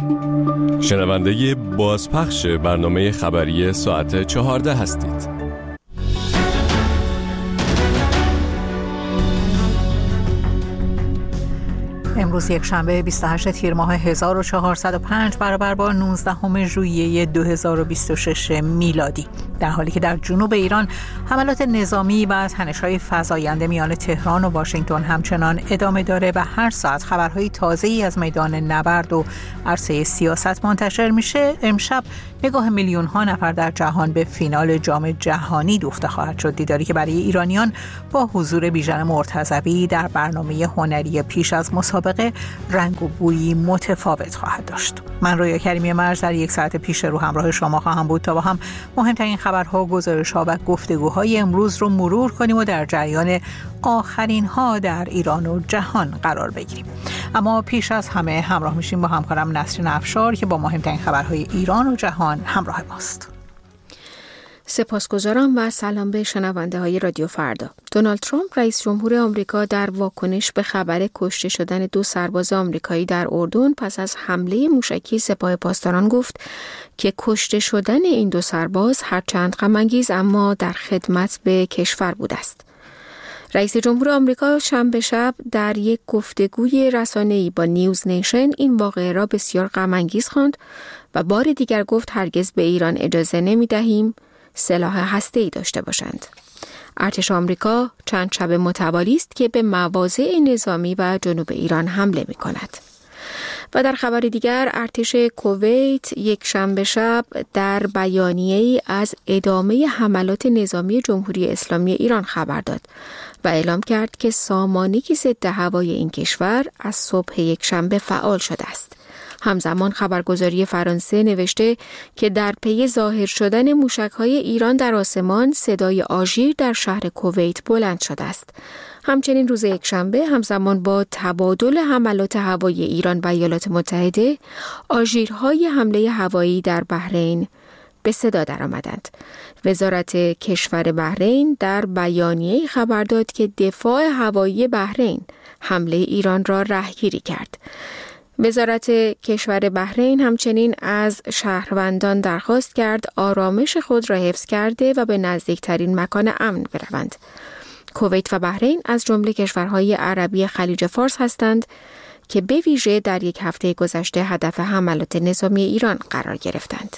شنونده بازپخش برنامه خبری ساعت 14 هستید. امروز یک شنبه 28 تیر ماه 1405 برابر با 19 ژوئیه 2026 میلادی، در حالی که در جنوب ایران حملات نظامی و تنش‌های فزاینده میان تهران و واشنگتن همچنان ادامه داره و هر ساعت خبرهای تازه‌ای از میدان نبرد و عرصه سیاست منتشر میشه. امشب نگاه میلیون‌ها نفر در جهان به فینال جام جهانی دوخته خواهد شد، دیداری که برای ایرانیان با حضور بیژن مرتضوی در برنامه هنری پیش از مسابقه رنگ و بویی متفاوت خواهد داشت. من رویا کریمی مرز در یک ساعت پیش رو همراه شما خواهم بود تا با هم مهمترین خبرها، گزارش‌ها و گفتگوهای امروز رو مرور کنیم و در جریان آخرین ها در ایران و جهان قرار بگیریم. اما پیش از همه همراه میشیم با همکارم نسرین افشار که با مهمترین خبرهای ایران و جهان همراه ماست. سپاسگزارم و سلام به شنونده های رادیو فردا. دونالد ترامپ رئیس جمهور آمریکا در واکنش به خبر کشته شدن 2 سرباز آمریکایی در اردن پس از حمله موشکی سپاه پاسداران گفت که کشته شدن این 2 سرباز هرچند غم‌انگیز اما در خدمت به کشور بوده است. رئیس جمهور آمریکا شنبه شب در یک گفتگوی رسانه‌ای با نیوز نیشن این واقعه را بسیار غم‌انگیز خواند و بار دیگر گفت هرگز به ایران اجازه نمی‌دهیم سلاح هسته‌ای داشته باشند. ارتش آمریکا چند شب متوالی است که به مواضع نظامی و جنوب ایران حمله می‌کند. و در خبر دیگر ارتش کویت یک شنبه شب در بیانیه‌ای از ادامه حملات نظامی جمهوری اسلامی ایران خبر داد و اعلام کرد که سامانه‌ای ضد هوایی این کشور از صبح یک شنبه فعال شده است. همزمان خبرگزاری فرانسه نوشته که در پی ظاهر شدن موشک‌های ایران در آسمان صدای آژیر در شهر کویت بلند شده است. همچنین روز یکشنبه همزمان با تبادل حملات هوایی ایران و ایالات متحده، آژیرهای حمله هوایی در بحرین به صدا درآمدند. وزارت کشور بحرین در بیانیه‌ای خبر داد که دفاع هوایی بحرین حمله ایران را رهگیری کرد. وزارت کشور بحرین همچنین از شهروندان درخواست کرد آرامش خود را حفظ کرده و به نزدیکترین مکان امن بروند. کویت و بحرین از جمله کشورهای عربی خلیج فارس هستند که به ویژه در یک هفته گذشته هدف حملات نظامی ایران قرار گرفتند.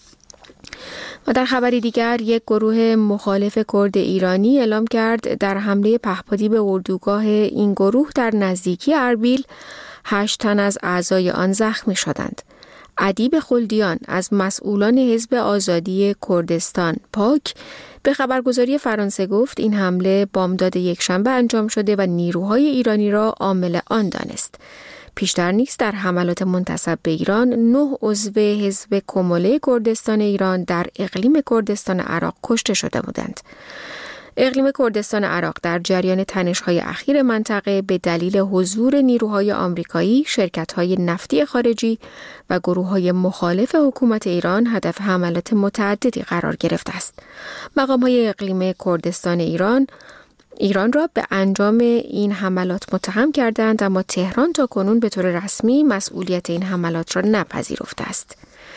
و در خبری دیگر یک گروه مخالف کرد ایرانی اعلام کرد در حمله پهپادی به اردوگاه این گروه در نزدیکی اربیل 8 تن از اعضای آن زخمی شدند. ادیب خلدیان از مسئولان حزب آزادی کردستان پاک به خبرگزاری فرانسه گفت این حمله بامداد یکشنبه انجام شده و نیروهای ایرانی را عامل آن دانست. پیشتر نیز در حملات منتسب به ایران 9 عضو حزب کموله کردستان ایران در اقلیم کردستان عراق کشته شده بودند. اقلیم کردستان عراق در جریان تنش‌های اخیر منطقه به دلیل حضور نیروهای آمریکایی، شرکت‌های نفتی خارجی و گروه‌های مخالف حکومت ایران هدف حملات متعددی قرار گرفته است. مقام‌های اقلیم کردستان ایران را به انجام این حملات متهم کردند، اما تهران تاکنون به طور رسمی مسئولیت این حملات را نپذیرفته است.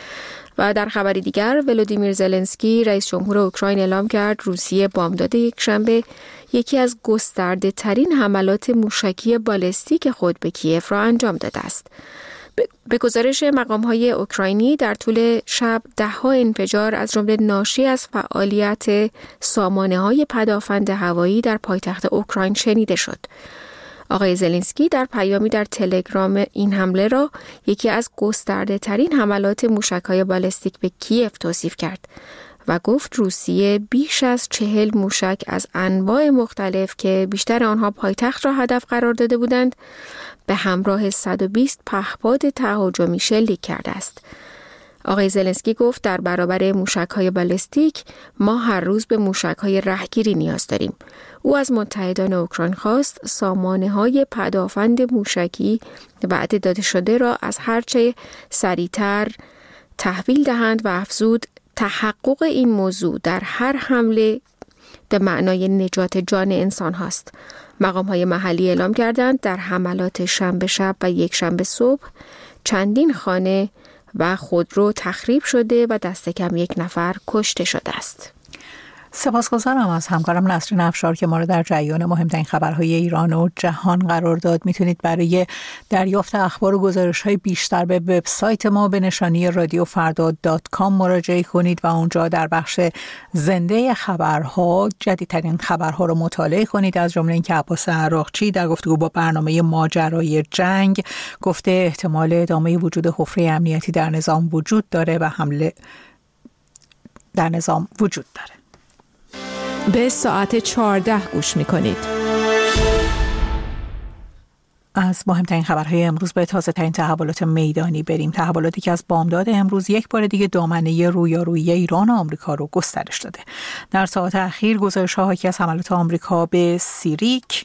و در خبری دیگر ولودیمیر زلنسکی رئیس جمهور اوکراین اعلام کرد روسیه بامداد یکشنبه یکی از گسترده ترین حملات موشکی بالستیک خود به کیف را انجام داده است. به گزارش مقام‌های اوکراینی در طول شب 10 انفجار از جمله ناشی از فعالیت سامانه‌های پدافند هوایی در پایتخت اوکراین شنیده شد. آقای زلنسکی در پیامی در تلگرام این حمله را یکی از گسترده ترین حملات موشک‌های بالستیک به کیف توصیف کرد و گفت روسیه بیش از 40 موشک از انواع مختلف که بیشتر آنها پایتخت را هدف قرار داده بودند به همراه 120 پهپاد تهاجمی شلیک کرده است. آقای زلنسکی گفت در برابر موشک‌های بالستیک ما هر روز به موشک‌های رهگیری نیاز داریم. او از متحدان اوکراین خواست سامانه‌های پدافند موشکی وعده داده شده را از هرچه سریعتر تحویل دهند و افزود تحقق این موضوع در هر حمله به معنای نجات جان انسان هاست. مقام‌های محلی اعلام کردند در حملات شنبه شب و یک شنبه صبح چندین خانه و خودرو تخریب شده و دست کم 1 نفر کشته شده است. سپاسگزارم از همکارم نسرین افشار که ما را در جریان مهمترین خبرهای ایران و جهان قرار داد. میتونید برای دریافت اخبار و گزارش‌های بیشتر به وبسایت ما به نشانی radiofrda.com مراجعه کنید و اونجا در بخش زنده خبرها جدیدترین خبرها رو مطالعه کنید. از جمله اینکه عباس عراقچی در گفتگو با برنامه ماجرای جنگ گفته احتمال ادامه وجود حفره امنیتی در نظام وجود داره و حمله در نظام وجود داره. به ساعت 14 گوش می‌کنید. از مهمترین خبرهای امروز به تازه ترین تحولات میدانی بریم. تحولاتی که از بامداد امروز یک بار دیگه دامنه رویارویی ایران و آمریکا رو گسترش داده. در ساعات اخیر گزارش‌ها حاکی از حملات آمریکا به سیریک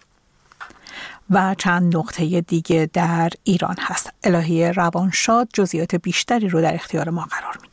و چند نقطه دیگه در ایران هست. الهی روانشاد جزئیات بیشتری رو در اختیار ما قرار میده.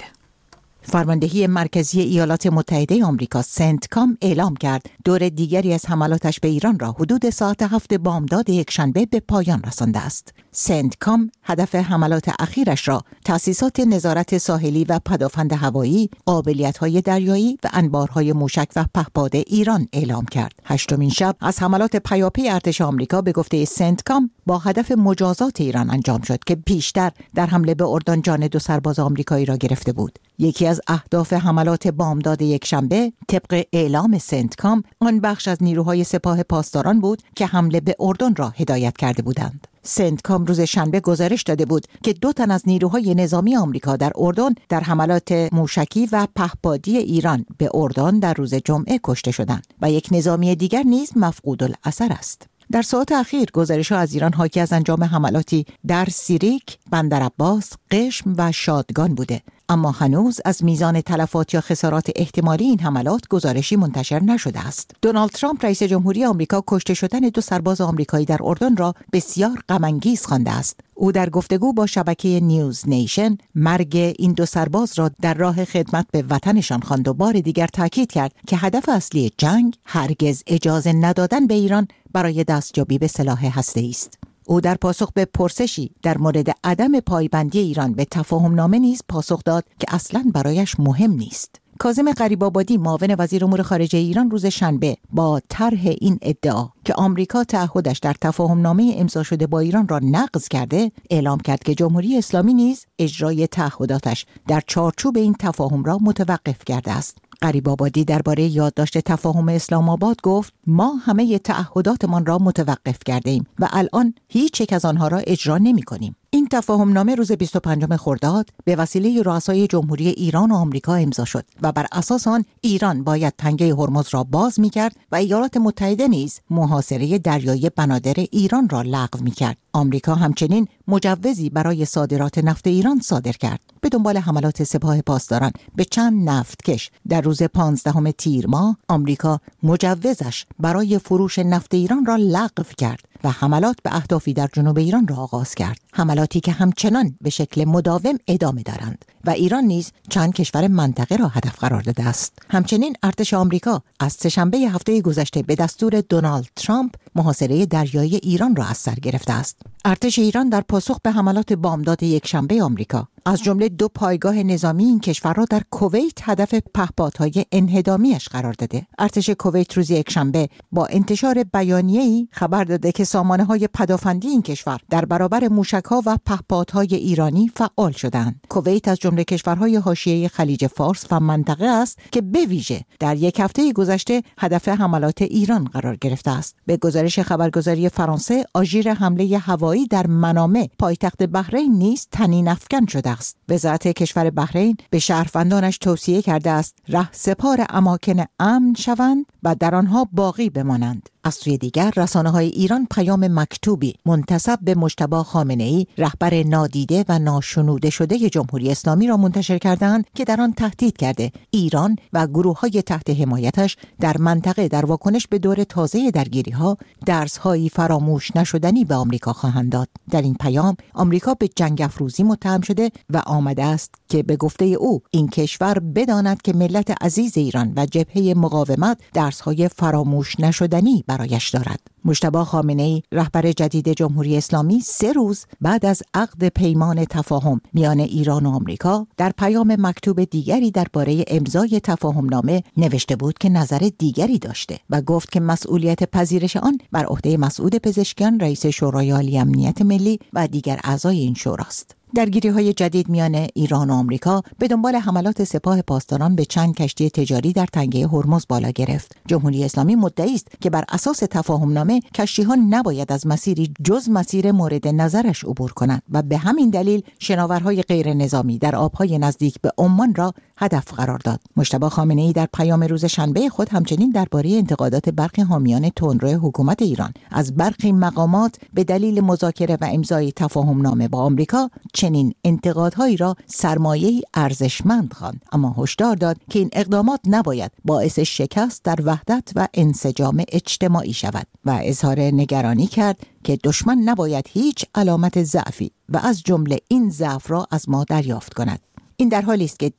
فرماندهی مرکزی ایالات متحده آمریکا سنتکام اعلام کرد دور دیگری از حملاتش به ایران را حدود ساعت 7 بامداد یکشنبه به پایان رسانده است. سنتکام هدف حملات اخیرش را تأسیسات نظارت ساحلی و پدافند هوایی، قابلیت‌های دریایی و انبارهای موشک و پهپاد ایران اعلام کرد. هشتمین شب از حملات پیاپی ارتش آمریکا به گفته سنتکام با هدف مجازات ایران انجام شد که پیشتر در حمله به اردن جان 2 سرباز آمریکایی را گرفته بود. یکی از اهداف حملات بامداد یکشنبه طبق اعلام سنتکام آن بخش از نیروهای سپاه پاسداران بود که حمله به اردن را هدایت کرده بودند. سنتکام روز شنبه گزارش داده بود که 2 تن از نیروهای نظامی آمریکا در اردن در حملات موشکی و پهپادی ایران به اردن در روز جمعه کشته شدند و یک نظامی دیگر نیز مفقود الاثر است. در ساعات اخیر گزارش‌ها از ایران حاکی از انجام حملاتی در سیریک، بندرعباس، قشم و شادگان بوده، اما هنوز از میزان تلفات یا خسارات احتمالی این حملات گزارشی منتشر نشده است. دونالد ترامپ رئیس جمهوری آمریکا کشته شدن 2 سرباز آمریکایی در اردن را بسیار غم‌انگیز خوانده است. او در گفتگو با شبکه نیوز نیشن مرگ این 2 سرباز را در راه خدمت به وطنشان خواند و بار دیگر تاکید کرد که هدف اصلی جنگ هرگز اجازه ندادن به ایران برای دستیابی به سلاح هسته‌ای است. او در پاسخ به پرسشی در مورد عدم پایبندی ایران به تفاهم نامه نیز پاسخ داد که اصلاً برایش مهم نیست. کاظم غریب‌آبادی معاون وزیر امور خارجه ایران روز شنبه با طرح این ادعا که آمریکا تعهدش در تفاهم نامه امضا شده با ایران را نقض کرده، اعلام کرد که جمهوری اسلامی نیز اجرای تعهداتش در چارچوب این تفاهم را متوقف کرده است. غریب‌آبادی درباره یادداشت تفاهم اسلام آباد گفت ما همه تعهداتمان را متوقف کرده ایم و الان هیچ یک از آنها را اجرا نمی‌کنیم. این تفاهم نامه روز 25 خرداد به وسیله رؤسای جمهوری ایران و آمریکا امضا شد و بر اساس آن ایران باید تنگه هرمز را باز می‌کرد و ایالات متحده نیز محاصره دریایی بنادر ایران را لغو می‌کرد. آمریکا همچنین مجوزی برای صادرات نفت ایران صادر کرد. به دنبال حملات سپاه پاسداران به چند نفتکش در روز 15 تیر ماه، آمریکا مجوزش برای فروش نفت ایران را لغو کرد و حملات به اهدافی در جنوب ایران را آغاز کرد. حملاتی که همچنان به شکل مداوم ادامه دارند و ایران نیز چند کشور منطقه را هدف قرار داده است. همچنین ارتش آمریکا از سه‌شنبه هفته گذشته به دستور دونالد ترامپ محاصره دریایی ایران را از سر گرفته است. ارتش ایران در پاسخ به حملات بامداد یکشنبه آمریکا از جمله 2 پایگاه نظامی این کشور را در کویت هدف پهپادهای انهدامیش قرار داده. ارتش کویت روز یکشنبه با انتشار بیانیه‌ای خبر داده که سامانه‌های پدافندی این کشور در برابر موشک‌ها و پهپادهای ایرانی فعال شدند. کویت از جمله کشورهای حاشیه خلیج فارس و منطقه است که به ویژه در یک هفته گذشته هدف حملات ایران قرار گرفته است. به گزارش خبرگزاری فرانسه، آژیر حمله هوایی در منامه پایتخت بحرین نیز طنین افکن شده است. وزارت کشور بحرین به شهروندانش توصیه کرده است رهسپار اماکن امن شوند و در آنها باقی بمانند. از سوی دیگر رسانه‌های ایران پیام مکتوبی منتسب به مجتبی خامنه‌ای رهبر نادیده و ناشنوده شده جمهوری اسلامی را منتشر کردند که در آن تهدید کرده ایران و گروه‌های تحت حمایتش در منطقه در واکنش به دور تازه درگیری‌ها درس‌هایی فراموش نشدنی به آمریکا خواهند داد. در این پیام آمریکا به جنگ افروزی متهم شده و آمده است که به گفته او این کشور بداند که ملت عزیز ایران و جبهه مقاومت درس‌های فراموش نشدنی بر برایش دارد. مجتبی خامنه‌ای رهبر جدید جمهوری اسلامی 3 روز بعد از عقد پیمان تفاهم میان ایران و آمریکا در پیام مکتوب دیگری درباره امضای تفاهمنامه نوشته بود که نظر دیگری داشته و گفت که مسئولیت پذیرش آن بر عهده مسعود پزشکیان رئیس شورای عالی امنیت ملی و دیگر اعضای این شوراست. درگیری‌های جدید میان ایران و آمریکا به دنبال حملات سپاه پاسداران به چند کشتی تجاری در تنگه هرمز بالا گرفت. جمهوری اسلامی مدعی است که بر اساس تفاهمنامه کشتی‌ها نباید از مسیری جز مسیر مورد نظرش عبور کنند و به همین دلیل شناورهای غیر نظامی در آب‌های نزدیک به عمان را هدف قرار داد. مجتبی خامنه‌ای در پیام روز شنبه خود همچنین درباره انتقادات برخی حامیان تندرو حکومت ایران از برخی مقامات به دلیل مذاکره و امضای تفاهمنامه با آمریکا چنین انتقادهایی را سرمایه‌ای ارزشمند خواند، اما هشدار داد که این اقدامات نباید باعث شکست در وحدت و انسجام اجتماعی شود و اظهار نگرانی کرد که دشمن نباید هیچ علامت ضعفی و از جمله این ضعف را از ما دریافت کند. این در حالی است که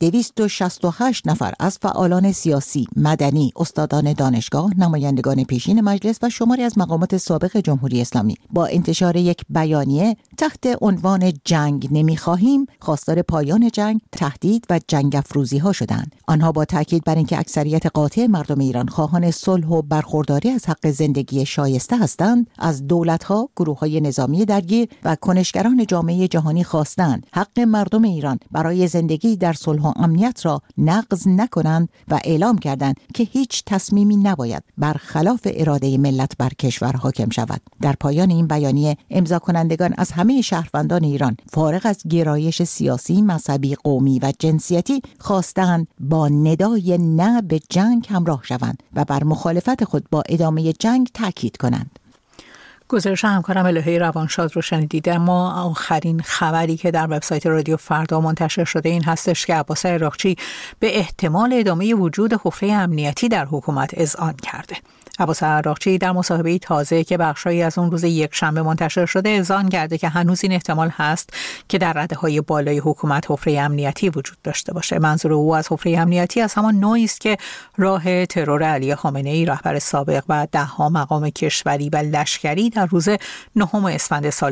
268 نفر از فعالان سیاسی، مدنی، استادان دانشگاه، نمایندگان پیشین مجلس و شماری از مقامات سابق جمهوری اسلامی با انتشار یک بیانیه تحت عنوان جنگ نمی‌خواهیم خواستار پایان جنگ، تهدید و جنگ افروزی ها شدند. آنها با تاکید بر اینکه اکثریت قاطع مردم ایران خواهان صلح و برخورداری از حق زندگی شایسته هستند، از دولت‌ها، گروه‌های نظامی درگیر و کنشگران جامعه جهانی خواستند حق مردم ایران برای زندگی در صلح و امنیت را نقض نکنند و اعلام کردند که هیچ تصمیمی نباید برخلاف اراده ملت بر کشور حاکم شود. در پایان این بیانیه امضا کنندگان از همه شهروندان ایران فارغ از گرایش سیاسی، مذهبی، قومی و جنسیتی خواستند با ندای نه به جنگ همراه شوند و بر مخالفت خود با ادامه جنگ تاکید کنند. گزارش همکارم الهی روانشاد رو شنیدید. ما آخرین خبری که در وبسایت رادیو فردا منتشر شده این هستش که عباس عراقچی به احتمال ادامه وجود حفره امنیتی در حکومت اذعان کرده. عباس عراقچی در مصاحبه تازه که بخشایی از اون روز یکشنبه منتشر شده اذعان کرده که هنوز این احتمال هست که در رده‌های بالای حکومت حفره امنیتی وجود داشته باشه. منظور او از حفره امنیتی از همان نوعی است که راه ترور علی خامنه‌ای رهبر سابق و 10 مقام کشوری و لشکری در روز 9 اسفند سال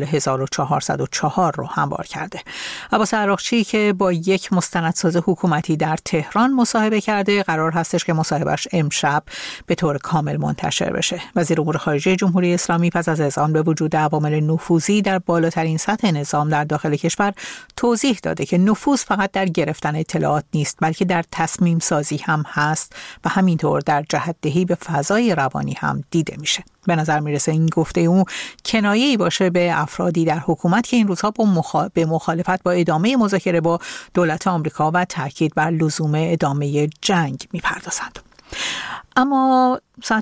1404 رو هموار کرده. عباس عراقچی که با یک مستندساز حکومتی در تهران مصاحبه کرده، قرار هستش که مصاحبهش امشب به طور کامل منتشر بشه. وزیر امور خارجه جمهوری اسلامی پس از اذعان به وجود عوامل نفوذی در بالاترین سطح نظام در داخل کشور توضیح داده که نفوذ فقط در گرفتن اطلاعات نیست، بلکه در تصمیم سازی هم هست و همینطور در جهت‌دهی به فضای روانی هم دیده میشه. به نظر میرسه این گفته او کنایه‌ای باشه به افرادی در حکومت که این روزها به مخالفت با ادامه مذاکره با دولت آمریکا و تاکید بر لزوم ادامه جنگ میپردازند. اما ساعت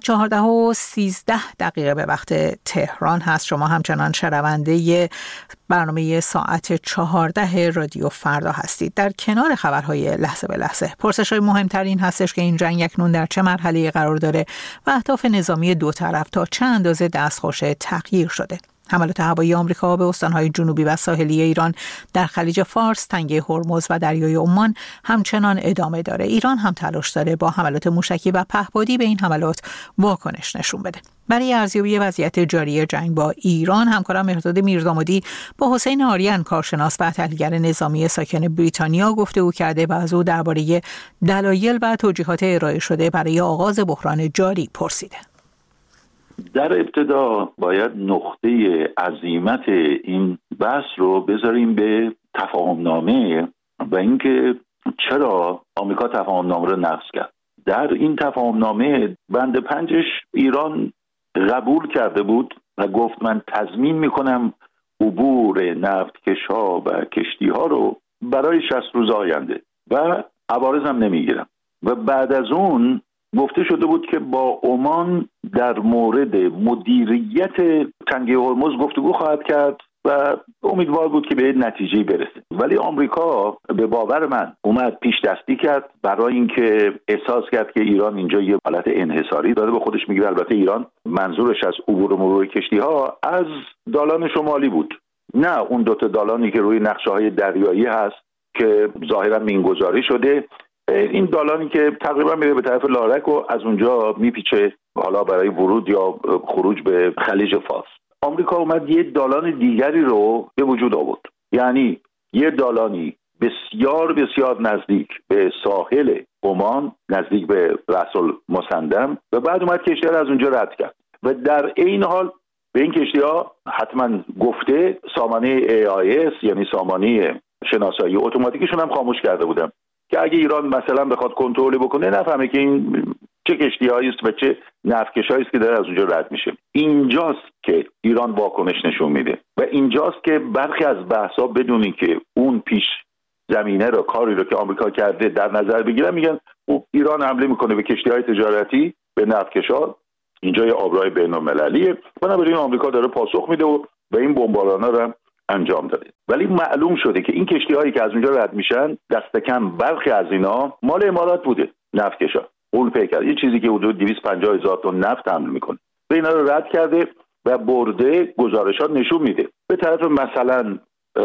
14:13 به وقت تهران هست. شما همچنان شنونده برنامه ساعت 14 رادیو فردا هستید. در کنار خبرهای لحظه به لحظه پرسش‌های مهمترین هستش که این جنگ اکنون در چه مرحله قرار داره و اهداف نظامی دو طرف تا چه اندازه دستخوش تغییر شده. حملات هوایی آمریکا به استان‌های جنوبی و ساحلی ایران در خلیج فارس، تنگه هرمز و دریای عمان همچنان ادامه داره. ایران هم تلاش داره با حملات موشکی و پهپادی به این حملات واکنش نشون بده. برای ارزیابی وضعیت جاری جنگ با ایران، همکارم مهرداد میردامادی با حسین آریان، کارشناس و تحلیلگر نظامی ساکن بریتانیا گفتگو کرده و از او درباره دلایل و توجیهات ارائه شده برای آغاز بحران جاری پرسیده. در ابتدا باید نقطه عزیمت این بحث رو بذاریم به تفاهمنامه و اینکه چرا آمریکا تفاهمنامه رو نقض کرد. در این تفاهمنامه بند 5 ایران قبول کرده بود و گفت من تضمین میکنم عبور نفتکش‌ها و کشتی‌ها رو برای 60 روز آینده و عوارض هم نمیگیرم. و بعد از اون گفته شده بود که با عمان در مورد مدیریت تنگه هرمز گفتگو خواهد کرد و امیدوار بود که به نتیجه برسه. ولی آمریکا به باور من اومد پیش دستی کرد برای اینکه احساس کرد که ایران اینجا یه حالت انحصاری داره به خودش میگیره. البته ایران منظورش از عبور و مرور کشتی ها از دالان شمالی بود، نه اون 2 دالانی که روی نقشه‌های دریایی هست که ظاهرا مینگذاری شده. این دالانی که تقریبا میره به طرف لارک و از اونجا میپیچه حالا برای ورود یا خروج به خلیج فارس. آمریکا اومد یه دالان دیگری رو به وجود آورد، یعنی یه دالانی بسیار بسیار نزدیک به ساحل عمان، نزدیک به رأس المسندم، و بعد اومد کشتی رو از اونجا رد کرد و در این حال به این کشتی‌ها حتما گفته سامانه AIS یعنی سامانه شناسایی اتوماتیکشون هم خاموش کرده بودن که اگه ایران مثلا بخواد کنترل بکنه نفهمه که این چه کشتی‌هایی است و چه نفتکش‌هایی است که داره از اونجا رد میشه. اینجاست که ایران واکنش نشون میده و اینجاست که برخی از بحث‌ها بدونی که اون پیش زمینه رو، کاری رو که آمریکا کرده در نظر بگیرن، میگن ایران حمله میکنه به کشتی‌های تجارتی، به نفتکش‌ها. اینجا یه آبراه بین‌المللیه، بنابراین آمریکا داره پاسخ میده و این بمباران‌ها رو انجام داده. ولی معلوم شده که این کشتی‌هایی که از اونجا رد میشن دست کم برخی از اینا مال امارات بوده، نفتکشا اون پیکر، یه چیزی که حدود 250,000 تن نفت حمل میکنه و اینا رو رد کرده و برده. گزارشات نشون میده به طرف مثلا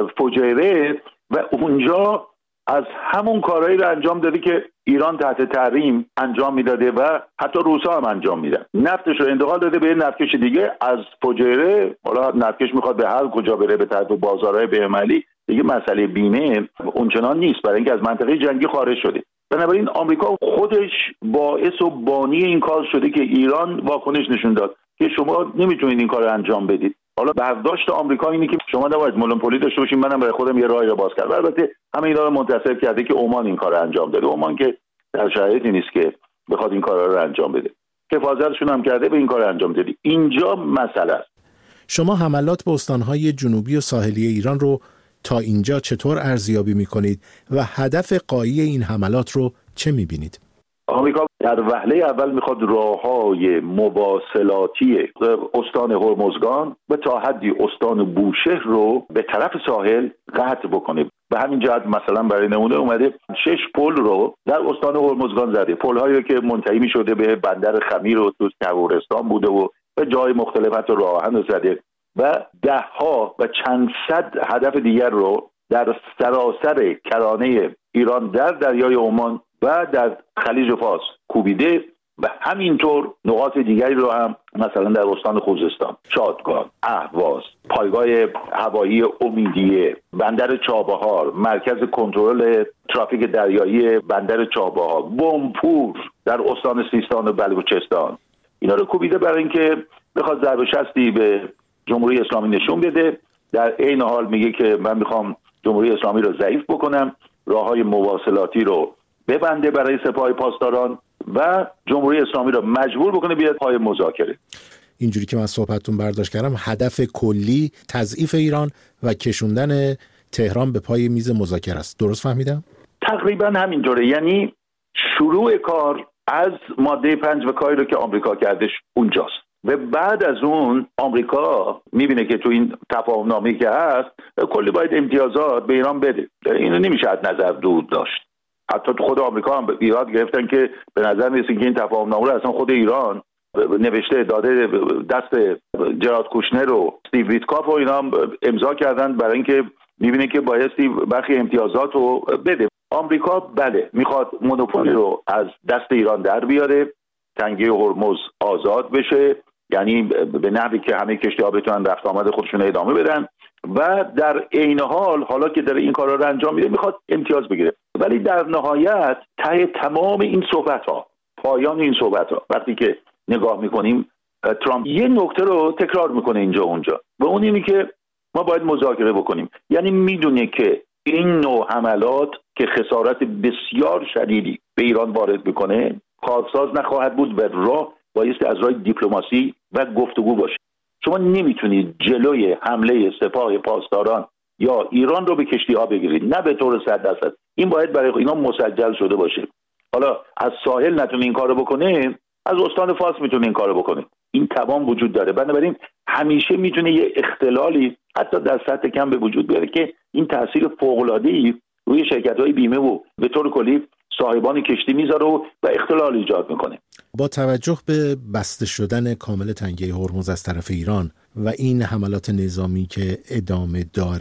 فجیره و اونجا از همون کارهایی رو انجام داده که ایران تحت تحریم انجام میداده و حتی روسا هم انجام میدن. نفتش رو انتقال داده به نفتکش دیگه از فجیره. حالا نفتکش میخواد به هر کجا بره به طرف بازارهای بین‌المللی، دیگه مسئله بیمه اونچنان نیست برای اینکه از منطقه جنگی خارج شده. بنابراین آمریکا خودش باعث و بانی این کار شده که ایران واکنش نشون داد که شما نمیتونید این کار رو انجام بدید. حالا برداشت آمریکا اینه که شما نباید مونوپولی داشته باشین، منم برای خودم یه راهی رو باز کردم. البته همه اینا رو منتسب کرده که عمان این کار رو انجام داده. عمان که در شرایطی نیست که بخواد این کارا رو انجام بده، حفاظتشون هم کرده به این کار انجام دادی. اینجا مسئله است. شما حملات به استانهای جنوبی و ساحلی ایران رو تا اینجا چطور ارزیابی می‌کنید و هدف غایی این حملات رو چه می‌بینید؟ آمریکا در وهله اول میخواد راههای مواصلاتی استان هرمزگان و تا حدی استان بوشهر رو به طرف ساحل قطع بکنه. به همین جهت مثلا برای نمونه اومده 6 پل رو در استان هرمزگان زده، پل‌هایی که منتهی می‌شده به بندر خمیر و تو تبورستان بوده و به جای مختلف حتی راه آهن زده و ده‌ها و چند صد هدف دیگر رو در سراسر کرانه ایران در دریای عمان و در خلیج فارس کوبیده و همینطور نقاط دیگری رو هم مثلا در استان خوزستان، شادگان، اهواز، پایگاه هوایی امیدیه، بندر چابهار، مرکز کنترل ترافیک دریایی بندر چابهار، بمپور در استان سیستان و بلوچستان، اینا رو کوبیده برای اینکه بخواد ضرب شستی به جمهوری اسلامی نشون بده. در این حال میگه که من میخوام جمهوری اسلامی رو ضعیف بکنم، راههای مواصلاتی رو ببنده برای سپاه پاسداران و جمهوری اسلامی رو مجبور بکنه بیاد پای مذاکره. اینجوری که من صحبتتون برداشت کردم هدف کلی تضعیف ایران و کشوندن تهران به پای میز مذاکره است. درست فهمیدم؟ تقریبا همینطوره. یعنی شروع کار از ماده 5 و کاری رو که آمریکا کردش اونجاست و بعد از اون آمریکا میبینه که تو این تفاهم‌نامه‌ای که هست کلی باید امتیازات به ایران بده. اینو نمیشه از نظر دور داشت. حتی تو خود آمریکا هم ایراد گرفتن که به نظر میرسه که این تفاهم‌نامه رو اصلا خود ایران نوشته داده دست جراد کوشنر و استیو ویتکاف و اینا هم امضا کردن برای اینکه میبینه که بایستی برخی امتیازات رو بده. آمریکا بله میخواد مونوپولی رو از دست ایران در بیاره، تنگه هرمز آزاد بشه، یعنی به نحوی که همه کشتی‌ها بتونن رفت آمد خودشون ادامه بدن و در عین حال حالا که داره این کارا رو انجام میده میخواد امتیاز بگیره. ولی در نهایت ته تمام این صحبت‌ها، پایان این صحبت‌ها، وقتی که نگاه میکنیم ترامپ یه نکته رو تکرار میکنه اینجا اونجا و اون اینه که ما باید مذاکره بکنیم. یعنی میدونه که این نوع حملات که خسارت بسیار شدیدی به ایران وارد میکنه کارساز نخواهد بود و راه بایستی از راه دیپلماسی و گفتگو باشه. شما نمیتونید جلوی حمله سپاه پاسداران یا ایران رو به کشتی‌ها بگیرید، نه به طور 100%. این باید برای اینا مسجل شده باشه. حالا از ساحل نتونه این کارو بکنه، از استان فارس میتونه این کارو بکنه. این توان وجود داره. بنابراین همیشه میتونه یه اختلالی حتی در سطح کم به وجود بیاره که این تاثیر فوق‌العاده‌ای روی شرکت‌های بیمه و به طور کلی صاحبان کشتی میذاره و اختلال ایجاد میکنه. با توجه به بسته شدن کامل تنگه هرمز از طرف ایران و این حملات نظامی که ادامه داره،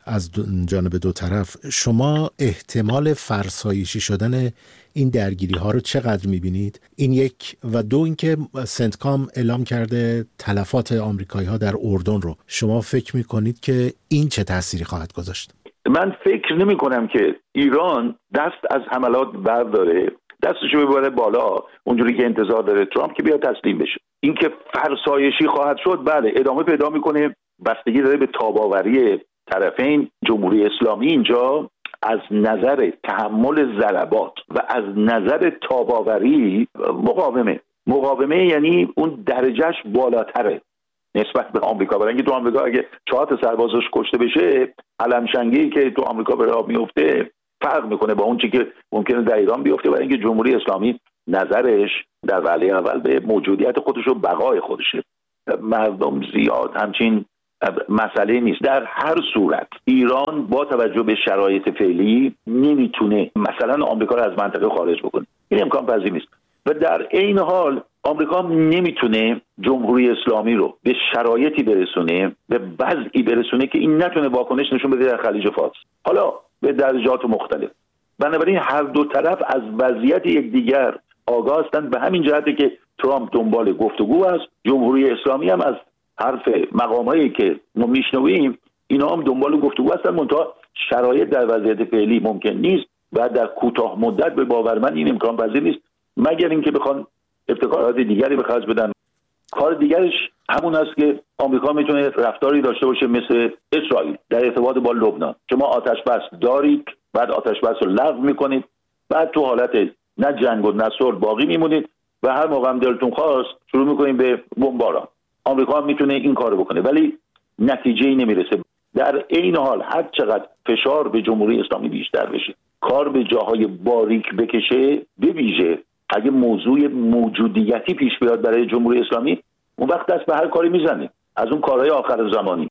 از جانب دو طرف، شما احتمال فرسایشی شدن این درگیری ها رو چقدر میبینید؟ این یک، و دو اینکه سنتکام اعلام کرده تلفات آمریکایی ها در اردن رو، شما فکر میکنید که این چه تأثیری خواهد گذاشت؟ من فکر نمی کنم که ایران دست از حملات برداره، دستشو ببره بالا اونجوری که انتظار داره ترامپ که بیا تسلیم بشه. اینکه فرسایشی خواهد شد، بله ادامه پیدا میکنه، بستگی داره به تاب‌آوری طرفین. جمهوری اسلامی اینجا از نظر تحمل ضربات و از نظر تاب‌آوری مقاومه یعنی اون درجهش بالاتره نسبت به آمریکا. برای اینکه تو آمریکا اگه 4 تا سربازش کشته بشه، علمشنگی که تو آمریکا به راه میفته فرق میکنه با اون چیزی که ممکنه در ایران بیفته. برای اینکه جمهوری اسلامی نظرش در وهله اول به موجودیت خودش و بقای خودشه. مردم زیاد همچین مسئله نیست. در هر صورت ایران با توجه به شرایط فعلی نمیتونه مثلا آمریکا رو از منطقه خارج بکنه، این امکان پذیر نیست. و در عین حال آمریکا نمیتونه جمهوری اسلامی رو به شرایطی برسونه، به وضعی برسونه که این نتونه واکنش نشون بده در خلیج فارس، حالا به درجات مختلف. بنابراین هر دو طرف از وضعیت یکدیگر آگاه هستند. به همین جهته که ترامپ دنبال گفتگو است، جمهوری اسلامی هم از حرف مقامایی که ما میشنویم اینا هم دنبال گفتگو هستن، منتها شرایط در وضعیت فعلی ممکن نیست و در کوتاه مدت به باور من این امکان پذیر نیست، مگر اینکه بخوان ابتکارات دیگری به خرج بدن. کار دیگرش همون است که آمریکا میتونه رفتاری داشته باشه مثل اسرائیل در ارتباط با لبنان. شما آتش بس دارید، بعد آتش بس رو لغو میکنید، بعد تو حالت نه جنگ و نه صلح باقی میمونید و هر موقع هم دلتون خواست شروع میکنید به بمباران. آمریکا هم میتونه این کارو بکنه ولی نتیجه‌ای نمیرسه. در عین حال هر چقدر فشار به جمهوری اسلامی بیشتر بشه، کار به جاهای باریک بکشه، به ویژه اگه موضوع موجودیتی پیش بیاد برای جمهوری اسلامی، اون وقت دست به هر کاری میزنه، از اون کارهای آخر زمانی.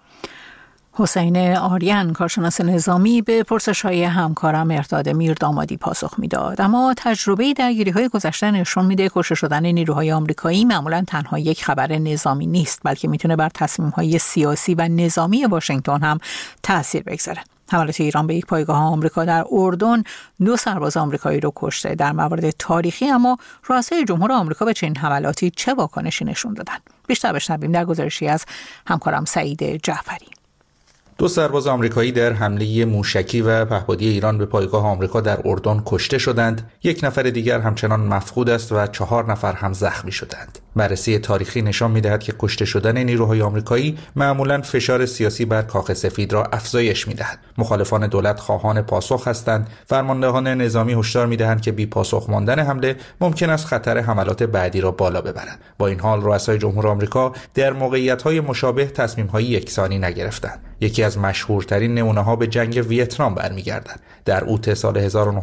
حسین آریان، کارشناس نظامی، به پرسش‌های همکارم مرداد میردامادی پاسخ میداد. اما تجربه درگیری‌های گذشته نشون میده کشته شدن نیروهای آمریکایی معمولاً تنها یک خبر نظامی نیست، بلکه میتونه بر تصمیم‌های سیاسی و نظامی واشنگتن هم تأثیر بگذاره. حملات ایران به یک پایگاه آمریکا در اردن 2 سرباز آمریکایی رو کشته در موارد تاریخی، اما رؤسای جمهور آمریکا به چنین حملاتی چه واکنشی نشون دادن؟ بیشتر بشنویم در گزارشی از همکارم سعید جعفری. 2 سرباز آمریکایی در حمله موشکی و پهپادی ایران به پایگاه آمریکا در اردن کشته شدند. 1 نفر دیگر همچنان مفقود است و 4 نفر هم زخمی شدند. بررسی تاریخی نشان می‌دهد که کشته شدن نیروهای آمریکایی معمولاً فشار سیاسی بر کاخ سفید را افزایش می‌دهد. مخالفان دولت خواهان پاسخ هستند. فرماندهان نظامی هشدار می‌دهند که بی پاسخ ماندن حمله ممکن است خطر حملات بعدی را بالا ببرد. با این حال رؤسای جمهور آمریکا در موقعیت‌های مشابه تصمیم‌های یکسانی نگرفتند. یکی از مشهورترین نمونه‌ها به جنگ ویتنام برمیگردد. در اوت سال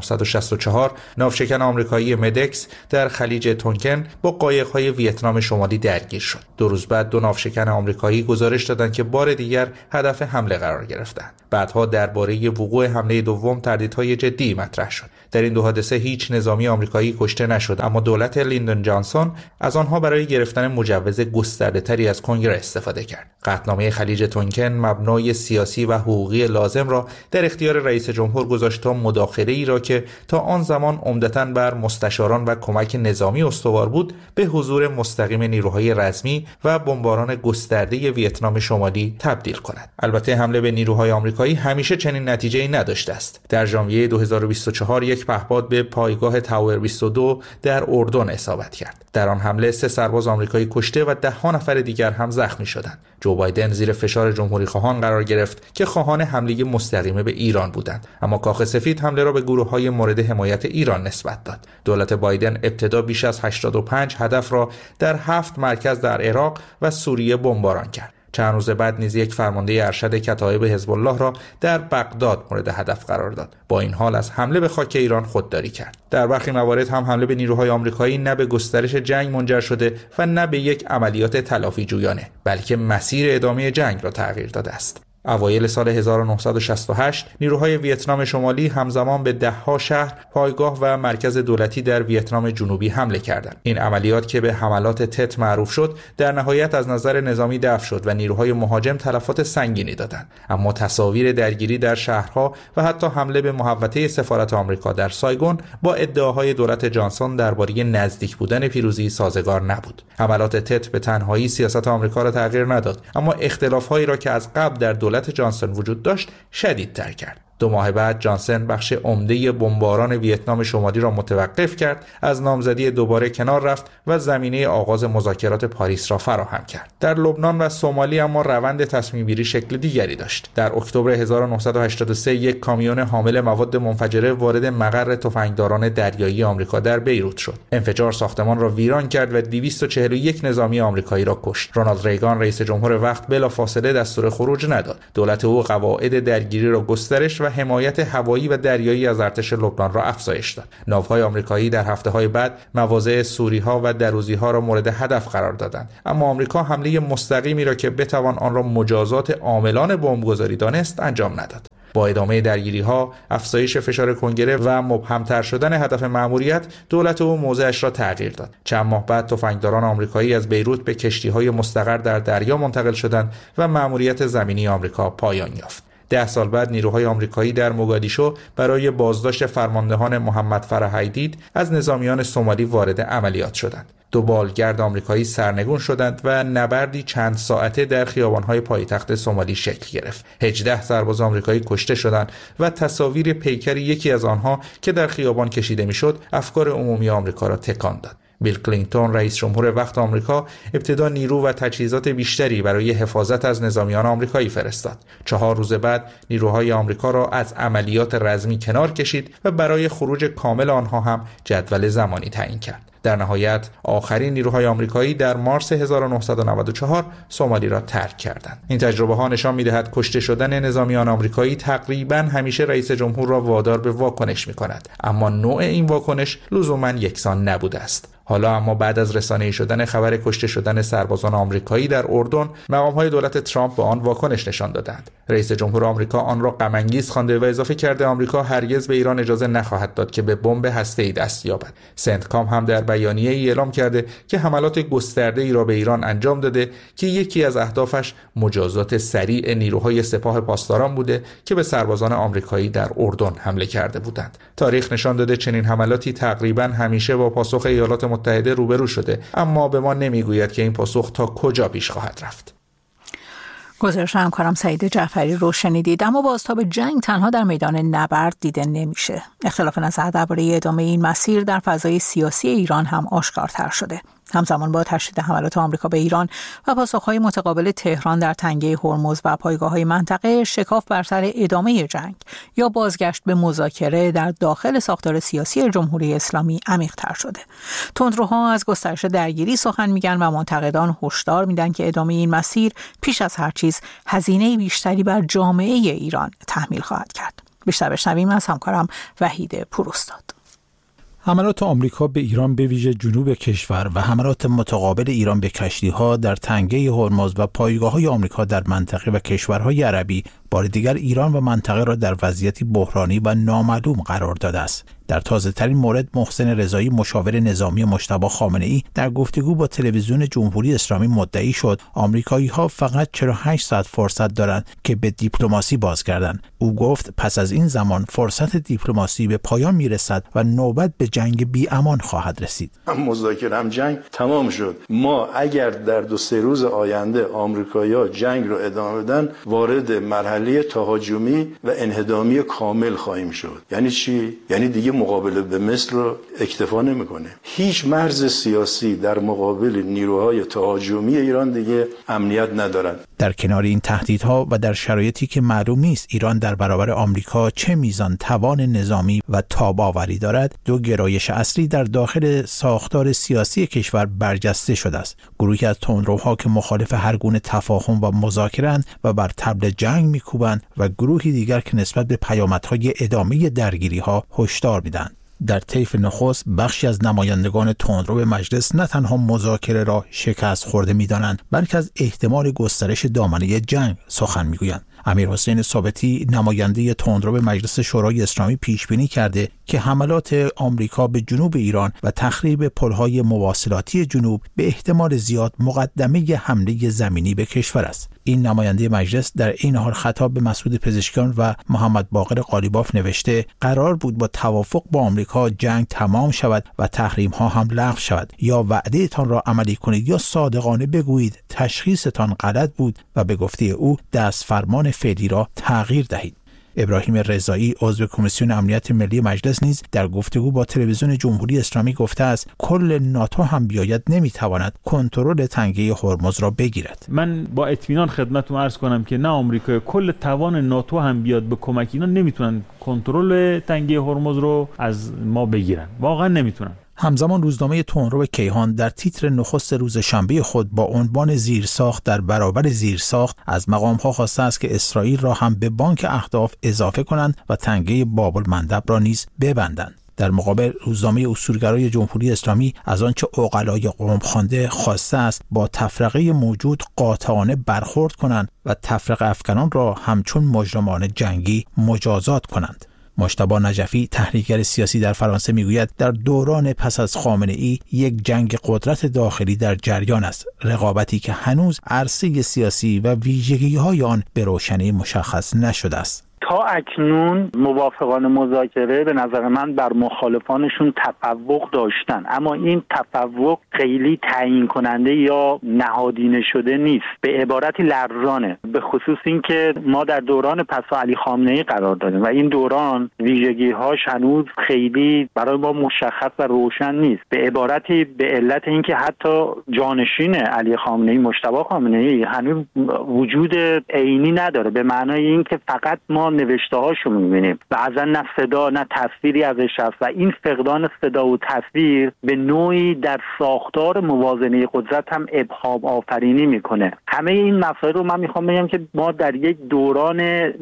1964 ناوشکن آمریکایی مدکس در خلیج تونکن با قایق‌های ویتنام شمالی درگیر شد. 2 روز بعد 2 ناوشکن آمریکایی گزارش دادند که بار دیگر هدف حمله قرار گرفتند. بعدها درباره وقوع حمله دوم تردیدهای جدی مطرح شد. در این 2 حادثه هیچ نظامی آمریکایی کشته نشد، اما دولت لیندون جانسون از آنها برای گرفتن مجوز گسترده‌تری از کنگره استفاده کرد. قطعنامه خلیج تونکن مبنای سیاسی و حقوقی لازم را در اختیار رئیس جمهور گذاشت تا مداخله‌ای را که تا آن زمان عمدتاً بر مستشاران و کمک نظامی استوار بود به حضور مستقیم نیروهای رسمی و بمباران گسترده ویتنام شمالی تبدیل کند. البته حمله به نیروهای آمریکایی همیشه چنین نتیجه‌ای نداشته است. در ژانویه 2024 یک پهپاد به پایگاه تاور 22 در اردن اصابت کرد. در آن حمله 3 سرباز آمریکایی کشته و 10 نفر دیگر هم زخمی شدند. جو بایدن زیر فشار جمهوری خواهان قرار گرفت که خواهان حمله مستقیم به ایران بودند، اما کاخ سفید حمله را به گروه‌های مورد حمایت ایران نسبت داد. دولت بایدن ابتدا بیش از 85 هدف را در 7 مرکز در عراق و سوریه بمباران کرد. چند روز بعد نیز یک فرمانده ارشد کتایب حزب الله را در بغداد مورد هدف قرار داد. با این حال از حمله به خاک ایران خودداری کرد. در برخی موارد هم حمله به نیروهای آمریکایی نه به گسترش جنگ منجر شده و نه به یک عملیات تلافی جویانه، بلکه مسیر ادامه جنگ را تغییر داده است. اوایل سال 1968 نیروهای ویتنام شمالی همزمان به ده‌ها شهر، پایگاه و مرکز دولتی در ویتنام جنوبی حمله کردند. این عملیات که به حملات تت معروف شد، در نهایت از نظر نظامی دفع شد و نیروهای مهاجم تلفات سنگینی دادند. اما تصاویر درگیری در شهرها و حتی حمله به محوطه سفارت آمریکا در سایگون با ادعاهای دولت جانسون درباره نزدیک بودن پیروزی سازگار نبود. حملات تت به تنهایی سیاست آمریکا را تغییر نداد، اما اختلاف‌هایی را که از قبل در دولت جانسون وجود داشت شدیدتر کرد. 2 ماه بعد جانسن بخش عمده بمباران ویتنام شمالی را متوقف کرد، از نامزدی دوباره کنار رفت و زمینه آغاز مذاکرات پاریس را فراهم کرد. در لبنان و سومالی اما روند تصمیم‌گیری شکل دیگری داشت. در اکتبر 1983 یک کامیون حامل مواد منفجره وارد مقر تفنگداران دریایی آمریکا در بیروت شد. انفجار ساختمان را ویران کرد و 241 نظامی آمریکایی را کشت. رونالد ریگان رئیس جمهور وقت بلافاصله دستور خروج نداد. دولت او قواعد درگیری را گسترش و حمایت هوایی و دریایی از ارتش لبنان را افزایش داد. ناوهای آمریکایی در هفته‌های بعد مواضع سوری‌ها و دروزی‌ها را مورد هدف قرار دادند، اما آمریکا حمله مستقیمی را که بتوان آن را مجازات عاملان بمبگذاری دانست انجام نداد. با ادامه درگیری‌ها، افزایش فشار کنگره و مبهم‌تر شدن هدف مأموریت، دولت او موضعش را تغییر داد. چند ماه بعد تفنگداران آمریکایی از بیروت به کشتی‌های مستقر در دریا منتقل شدند و مأموریت زمینی آمریکا پایان یافت. 10 سال بعد نیروهای آمریکایی در موگادیشو برای بازداشت فرماندهان محمد فرح ایدید از نظامیان سومالی وارد عملیات شدند. 2 بالگرد آمریکایی سرنگون شدند و نبردی چند ساعته در خیابان‌های پایتخت سومالی شکل گرفت. 18 سرباز آمریکایی کشته شدند و تصاویر پیکر یکی از آنها که در خیابان کشیده میشد، افکار عمومی آمریکا را تکان داد. بیل کلینتون رئیس جمهور وقت آمریکا ابتدا نیرو و تجهیزات بیشتری برای حفاظت از نظامیان آمریکایی فرستاد. 4 روز بعد نیروهای آمریکا را از عملیات رزمی کنار کشید و برای خروج کامل آنها هم جدول زمانی تعیین کرد. در نهایت آخرین نیروهای آمریکایی در مارس 1994 سومالی را ترک کردند. این تجربه ها نشان می‌دهد کشته شدن نظامیان آمریکایی تقریباً همیشه رئیس جمهور را وادار به واکنش می‌کند، اما نوع این واکنش لزوماً یکسان نبوده است. حالا اما بعد از رسانه‌ای شدن خبر کشته شدن سربازان آمریکایی در اردن، مقام‌های دولت ترامپ به آن واکنش نشان دادند. رئیس جمهور آمریکا آن را غم‌انگیز خوانده و اضافه کرده آمریکا هرگز به ایران اجازه نخواهد داد که به بمب هسته‌ای دست یابد. سنتکام هم در بیانیه‌ای اعلام کرده که حملات گسترده‌ای را به ایران انجام داده که یکی از اهدافش مجازات سریع نیروهای سپاه پاسداران بوده که به سربازان آمریکایی در اردن حمله کرده بودند. تاریخ نشان داده چنین حملاتی تقریباً همیشه با پاسخ ایالات متحده روبرو شده، اما به ما نمیگوید که این پاسخ تا کجا پیش خواهد رفت. گزارش همکارم سعید جعفری رو شنیدید. اما بازتاب جنگ تنها در میدان نبرد دیده نمیشه. اختلاف نظر درباره ادامه این مسیر در فضای سیاسی ایران هم آشکارتر شده. همزمان با تشدید حملات آمریکا به ایران و پاسخهای متقابل تهران در تنگه هرمز و پایگاه‌های منطقه، شکاف بر سر ادامه جنگ یا بازگشت به مذاکره در داخل ساختار سیاسی جمهوری اسلامی عمیق‌تر شده. تندروها از گسترش درگیری سخن میگن و منتقدان هشدار میدن که ادامه این مسیر پیش از هر چیز هزینه بیشتری بر جامعه ایران تحمیل خواهد کرد. بیشتر بشنویم از همکارم وحید پوراستاد. حملات آمریکا به ایران به ویژه جنوب کشور و حملات متقابل ایران به کشتی‌ها در تنگه هرمز و پایگاه‌های آمریکا در منطقه و کشورهای عربی بار دیگر ایران و منطقه را در وضعیتی بحرانی و نامعلوم قرار داده است. در تازه‌ترین مورد محسن رضایی مشاور نظامی مجتبی خامنه‌ای در گفتگو با تلویزیون جمهوری اسلامی مدعی شد آمریکایی‌ها فقط 48 ساعت فرصت دارند که به دیپلماسی بازگردند. او گفت پس از این زمان فرصت دیپلماسی به پایان میرسد و نوبت به جنگ بی‌امان خواهد رسید. مذاکره هم جنگ تمام شد. ما اگر در 2-3 روز آینده آمریکایی‌ها جنگ رو ادامه بدن، وارد مرحله تهاجمی و انهدامی کامل خواهیم شد. یعنی چی؟ یعنی دیگه مقابله به مصر رو اکتفا نمی‌کنه. هیچ مرز سیاسی در مقابل نیروهای تهاجمی ایران دیگه امنیت ندارد. در کنار این تهدیدها و در شرایطی که معلوم نیست ایران در برابر آمریکا چه میزان توان نظامی و تاب‌آوری دارد، 2 گرایش اصلی در داخل ساختار سیاسی کشور برجسته شده است. گروهی از تندروها که مخالف هر گونه تفاهم و مذاکره‌اند و بر طبل جنگ می‌کوبند و گروهی دیگر که نسبت به پیامدهای ادامه درگیری‌ها هشدار می‌دهند. در طیف نخست بخشی از نمایندگان تندرو مجلس نه تنها مذاکره را شکست خورده می‌دانند، بلکه از احتمال گسترش دامنه جنگ سخن می‌گویند. امیرحسین ثابتی نماینده تندرو به مجلس شورای اسلامی پیش بینی کرده که حملات آمریکا به جنوب ایران و تخریب پل‌های مواصلاتی جنوب به احتمال زیاد مقدمه حمله زمینی به کشور است. این نماینده مجلس در این حال خطاب به مسعود پزشکیان و محمد باقر قالیباف نوشته قرار بود با توافق با آمریکا جنگ تمام شود و تحریم‌ها هم لغو شود. یا وعده تان را عملی کنید یا صادقانه بگویید تشخیصتان غلط بود و به گفته او دست فرمان فعلی را تغییر دهید. ابراهیم رضایی عضو کمیسیون امنیت ملی مجلس نیز در گفتگو با تلویزیون جمهوری اسلامی گفته است کل ناتو هم بیاید نمیتواند کنترل تنگه هرمز را بگیرد. من با اطمینان خدمتتون عرض کنم که نه آمریکا، کل توان ناتو هم بیاد به کمک اینا نمیتونن کنترل تنگه هرمز رو از ما بگیرن، واقعا نمیتونن. همزمان روزنامه تندرو کیهان در تیتر نخست روز شنبه خود با عنوان زیرساخت در برابر زیرساخت از مقام‌ها خواسته است که اسرائیل را هم به بانک اهداف اضافه کنند و تنگه باب المندب را نیز ببندند. در مقابل روزنامه اصولگرای جمهوری اسلامی از آنچه عقلای قوم خوانده خواسته است با تفرقه موجود قاطعانه برخورد کنند و تفرقه افکنان را همچون مجرمان جنگی مجازات کنند. مجتبی نجفی تحلیلگر سیاسی در فرانسه میگوید در دوران پس از خامنه‌ای یک جنگ قدرت داخلی در جریان است، رقابتی که هنوز عرصه سیاسی و ویژگی‌های آن به روشنی مشخص نشده است. تا اکنون موافقان مذاکره به نظر من بر مخالفانشون تفوق داشتن، اما این تفوق خیلی تعیین کننده یا نهادینه شده نیست، به عبارتی لرزانه، به خصوص این که ما در دوران پس از علی خامنه‌ای قرار داریم و این دوران ویژگی‌هاش هنوز خیلی برای ما مشخص و روشن نیست، به عبارتی به علت اینکه حتی جانشین علی خامنه‌ای مجتبی خامنه‌ای هنوز وجود عینی نداره، به معنای اینکه فقط ما نوشته هاشو میبینیم و اصلا نه صدا نه تصویری ازش هست و این فقدان صدا و تصویر به نوعی در ساختار موازنه قدرت هم ابهام آفرینی میکنه. همه این مسائل رو من میخوام بگم که ما در یک دوران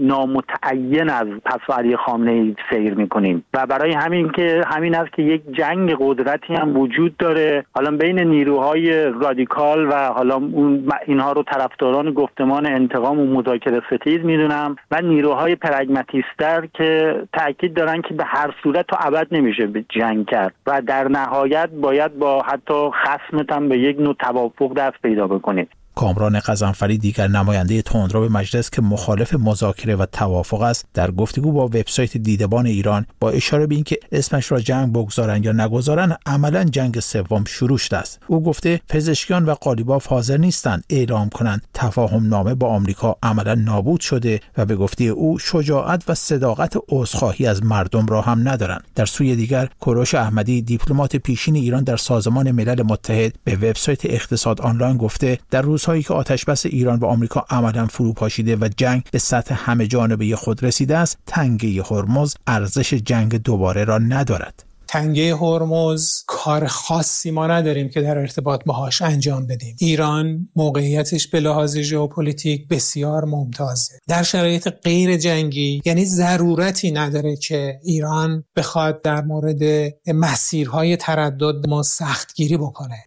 نامتعین از پس علی خامنه‌ای سیر میکنیم و برای همین است که یک جنگ قدرتی هم وجود داره، حالا بین نیروهای رادیکال و حالا اینها رو طرفداران گفتمان انتقام و مذاکره ستیز میدونم و نیروهای پرگماتیستر که تاکید دارن که به هر صورت تا ابد نمیشه به جنگ کرد و در نهایت باید با حتی خصمت هم به یک نوع توافق دست پیدا بکنید. کامران غضنفری دیگر نماینده تندرو به مجلس که مخالف مذاکره و توافق است در گفتگو با وبسایت دیدبان ایران با اشاره به اینکه اسمش را جنگ بگذارن یا نگذارن عملا جنگ سوم شروع شده است. او گفته پزشکیان و قالیباف حاضر نیستند اعلام کنند تفاهم نامه با آمریکا عملا نابود شده و به گفته او شجاعت و صداقت عذرخواهی از مردم را هم ندارند. در سوی دیگر کوروش احمدی دیپلمات پیشین ایران در سازمان ملل متحد به وبسایت اقتصاد آنلاین گفته در روزهایی که آتشبس ایران و آمریکا عملاً فروپاشیده و جنگ به سطح همه جانبه خود رسیده است، تنگه هرمز ارزش جنگ دوباره را ندارد. تنگه هرمز کار خاصی ما نداریم که در ارتباط باهاش انجام بدیم. ایران موقعیتش به لحاظ ژئوپلیتیک بسیار ممتازه. در شرایط غیر جنگی یعنی ضرورتی نداره که ایران بخواد در مورد مسیرهای تردد ما سختگیری بکنه.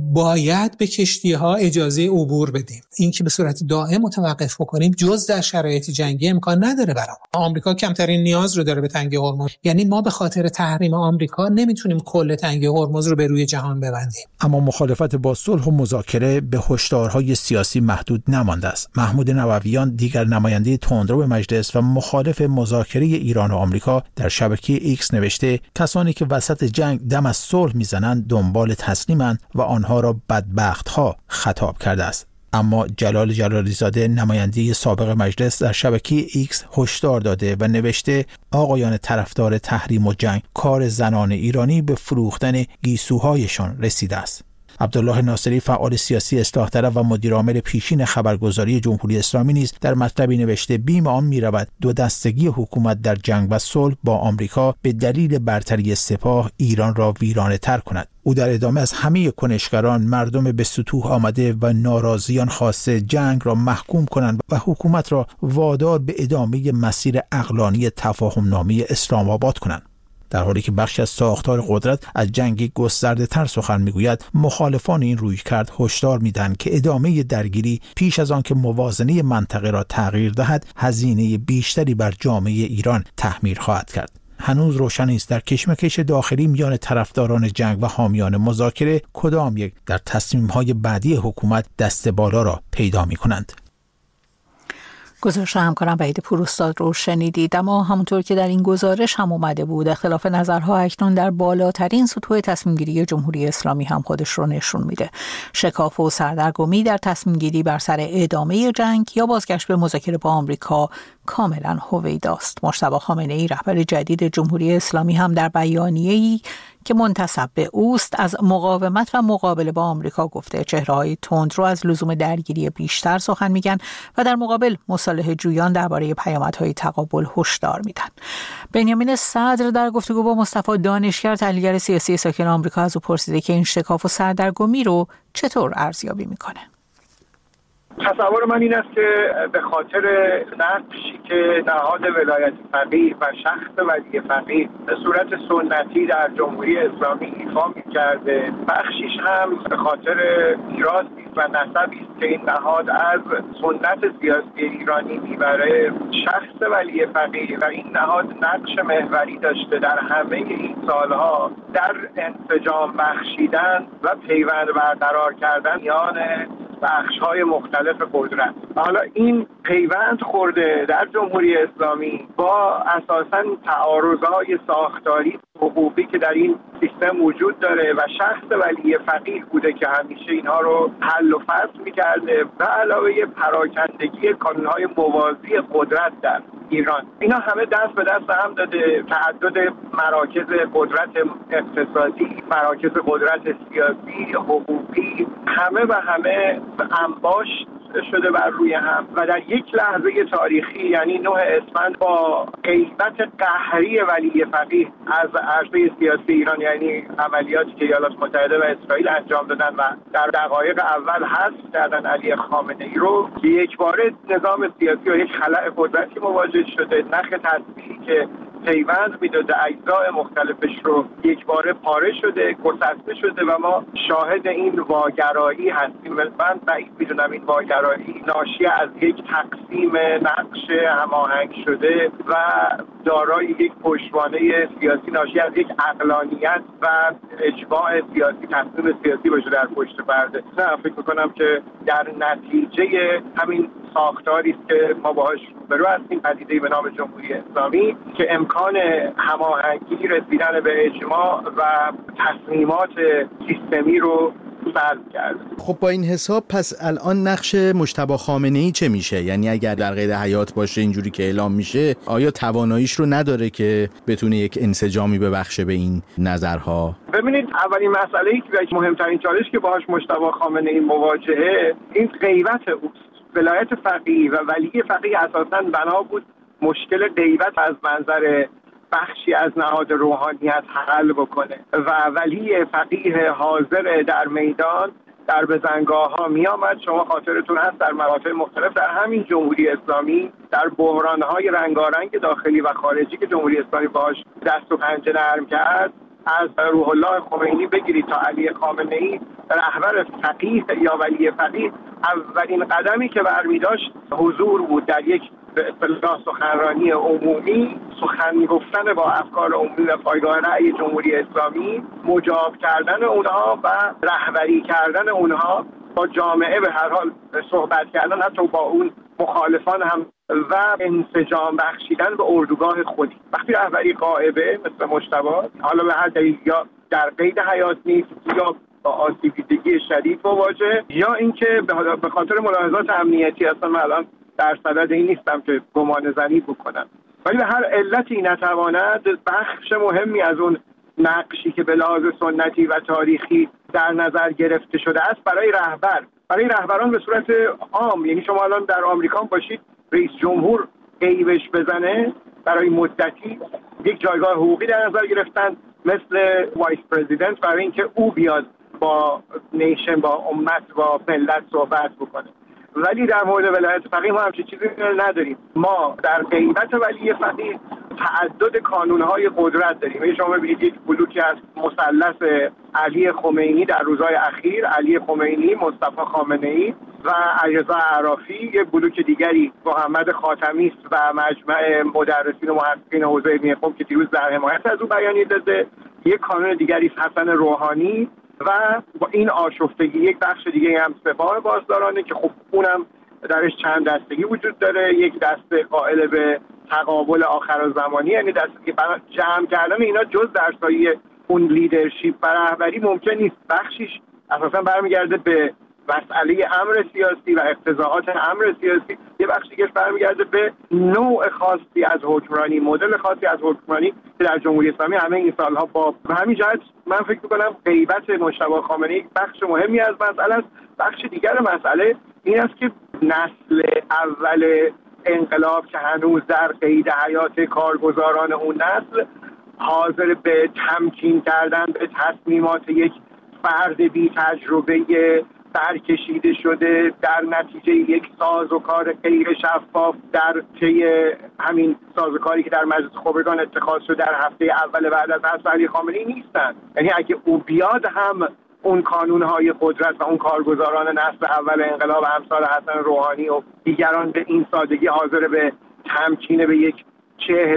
باید به کشتی‌ها اجازه عبور بدیم. این که به صورت دائم متوقف بکنیم جز در شرایط جنگی امکان نداره برام. آمریکا کمترین نیاز رو داره به تنگه هرمز، یعنی ما به خاطر تحریم آمریکا نمیتونیم کل تنگه هرمز رو به روی جهان ببندیم. اما مخالفت با صلح و مذاکره به هشدارهای سیاسی محدود نمانده است. محمود نوویان دیگر نماینده تندرو به مجلس و مخالف مذاکره ایران و آمریکا در شبکه ایکس نوشته کسانی که وسط جنگ دم از صلح میزنند دنبال تسلیمند و آنها را بدبخت‌ها خطاب کرده است. اما جلال جلالیزاده نماینده سابق مجلس در شبکه ایکس هشدار داده و نوشته آقایان طرفدار تحریم و جنگ کار زنان ایرانی به فروختن گیسوهایشان رسیده است. عبدالله ناصری فعال سیاسی اصلاح طلب و مدیرعامل پیشین خبرگزاری جمهوری اسلامی نیز در مطلبی نوشته بیم آن می‌رود دو دستگی حکومت در جنگ و صلح با آمریکا به دلیل برتری سپاه ایران را ویرانه‌تر کند. او در ادامه از همه کنشگران مردم به سطوح آمده و ناراضیان خواسته جنگ را محکوم کنند و حکومت را وادار به ادامه مسیر عقلانی تفاهم‌نامه اسلام آباد کنند. در حالی که بخشی از ساختار قدرت از جنگی گسترده تر سخن میگوید، مخالفان این رویکرد هشدار میدن که ادامه درگیری پیش از آن که موازنه منطقه را تغییر دهد هزینه بیشتری بر جامعه ایران تحمیل خواهد کرد. هنوز روشن نیست در کشمکش داخلی میان طرفداران جنگ و حامیان مذاکره کدام یک در تصمیم‌های بعدی حکومت دست بالا را پیدا می‌کنند. گزارش همکارم وحید پوراستاد رو شنیدید. اما همونطور که در این گزارش هم اومده بود، اختلاف نظرها اکنون در بالاترین سطوح تصمیم گیری جمهوری اسلامی هم خودش رو نشون میده. شکاف و سردرگمی در تصمیم گیری بر سر ادامه جنگ یا بازگشت به مذاکره با آمریکا کاملا هویداست. مجتبی خامنه‌ای رهبر جدید جمهوری اسلامی هم در بیانیه‌ای که منتسب به اوست از مقاومت و مقابله با آمریکا گفته چهره‌های تندرو از لزوم درگیری بیشتر سخن میگن و در مقابل مصالحه جویان درباره پیامدهای تقابل هشدار میدن. بنیامین صدر در گفتگو با مصطفی دانشگر تحلیلگر سیاسی ساکن آمریکا از او پرسیده که این شکاف و سردرگمی رو چطور ارزیابی میکنه. تصور من این است که به خاطر نقشی که نهاد ولایت فقیه و شخص ولی فقیه به صورت سنتی در جمهوری اسلامی ایفا می‌کرده، بخشیش هم به خاطر میراثی و نسبی است که این نهاد از سنت سیاسی ایرانی میبره. شخص ولی فقیه و این نهاد نقش محوری داشته در همه این سالها در انسجام بخشیدن و پیوند برقرار کردن میان بخش‌های مختلف قدرت. حالا این پیوند خورده در جمهوری اسلامی با اساساً تعارض‌های ساختاری حقوقی که در این سیستم وجود داره و شخص ولی فقیه بوده که همیشه اینها رو حل و فصل می‌کرده و علاوه پراکندگی کانون‌های موازی قدرت در ایران. اینا همه دست به دست هم داده. تعدد مراکز قدرت اقتصادی، مراکز قدرت سیاسی، حقوقی، همه و همه انباش شده بر روی هم و در یک لحظه تاریخی، یعنی 9 اسفند، با غیبت قهری ولی فقیه از عرصه سیاسی ایران، یعنی عملیاتی که ایالات متحده و اسرائیل انجام دادن و در دقایق اول حذف کردن علی خامنه‌ای رو، یک باره نظام سیاسی و یک خلأ قدرتی مواجه شده. نخ تصویری که پیوند میداده اجزای مختلفش رو یک باره پاره شده، گسسته شده و ما شاهد این واگرایی هستیم. من بعید میدونم این واگرایی ناشی از یک تقسیم نقش هماهنگ شده و دارای یک پشتوانه سیاسی، ناشی از یک عقلانیت و اجماع سیاسی، تصمیم سیاسی باشه در پشت پرده. نه، فکر میکنم که در نتیجه همین ساختاری است که ما باهاش روبرو هستیم، پدیده‌ای به نام جمهوری اسلامی که امکان هماهنگی، رسیدن به اجماع و تصمیمات سیستمی رو سلب کرده. خب با این حساب پس الان نقش مجتبی خامنه‌ای چه میشه؟ یعنی اگر در قید حیات باشه اینجوری که اعلام میشه، آیا تواناییش رو نداره که بتونه یک انسجامی ببخشه به این نظرها؟ ببینید، اولین مسئله‌ای که مهمترین چالش که باهاش مجتبی خامنه‌ای مواجهه، این غیبت اوست. ولایت فقیه و ولی فقیه اساساً بنا بود مشکل غیبت از منظر بخشی از نهاد روحانیت حل بکنه و ولی فقیه حاضر در میدان در بزنگاه‌ها می آمد. شما خاطرتون هست در مراتب مختلف در همین جمهوری اسلامی در بحران‌های رنگارنگ داخلی و خارجی که جمهوری اسلامی باهاش دست و پنجه نرم کرد، از روح الله خمینی بگیرید تا علی خامنه‌ای، رهبر فقیه یا ولی فقیه، اولین قدمی که برمی داشت حضور بود در یک به اصطلاح سخنرانی عمومی، سخن گفتن با افکار عمومی و پایگاه رأی جمهوری اسلامی، مجاب کردن اونها و رهبری کردن اونها با جامعه، به هر حال صحبت کردن حتی با اون مخالفان هم و انسجام بخشیدن به اردوگاه خودی. وقتی رهبری غائبه مثل مجتبی، حالا به هر دلیل یا در قید حیات نیست یا با آسیب دیدگی شدید مواجه، یا اینکه به خاطر ملاحظات امنیتی، اصلا من الان در صدد این نیستم که گمان زنی بکنم، ولی به هر علتی نتواند بخش مهمی از اون نقشی که به لحاظ سنتی و تاریخی در نظر گرفته شده است برای رهبران به صورت عام، یعنی شما الان در آمریکا باشید، رئیس جمهور غیبش بزنه، برای مدتی یک جایگاه حقوقی در نظر گرفتن مثل وایس پرزیدنت برای اینکه او بیاد با نیشن، با امت، با ملت صحبت بکنه. ولی در مورد ولایت فقیه ما همچین چیزی نداریم. ما در غیبت ولی فقیه تعدد کانونهای قدرت داریم. شما ببینید یک بلوکی از مثلث علی خمینی در روزهای اخیر، علی خمینی، مصطفی خامنه‌ای و علیرضا اعرافی، یک بلوک دیگری محمد خاتمی است و مجمع مدرسین و محققین حوزه علمی قم که دیروز در حمایت از او بیانیه داده. یک کانون دیگری است حسن روحانی و با این آشفتگی یک بخش دیگه هم سپاه بازدارانه که خب اونم درش چند دستگی وجود داره. یک دسته قائل به تقابل آخرالزمانی، یعنی دسته که جمع کردن اینا جز در سایه اون لیدرشپ و رهبری ممکن نیست. بخشیش اساسا برمیگرده به مسئله امر سیاسی و اقتضاعات امر سیاسی، یه بخش دیگه برمیگرده به نوع خاصی از حکمرانی، مدل خاصی از حکمرانی که در جمهوری اسلامی همه این سالها با همین جهت من فکر می‌کنم غیبت مجتبی خامنه‌ای یک بخش مهمی از مسئله است. بخش دیگر مسئله این است که نسل اول انقلاب که هنوز در قید حیات کارگزاران اون نسل حاضر به تمکین کردن به تصمیمات یک فرد بی تجربه برکشیده شده در نتیجه یک سازوکار غیر شفاف در طی همین سازوکاری که در مجلس خبرگان اتخاذ شده در هفته اول بعد از حذف علی خامنه‌ای نیستن. یعنی اگه او بیاد هم اون کانونهای قدرت و اون کارگزاران نسل اول انقلاب امثال حسن روحانی و دیگران به این سادگی حاضر به تمکین به یک 40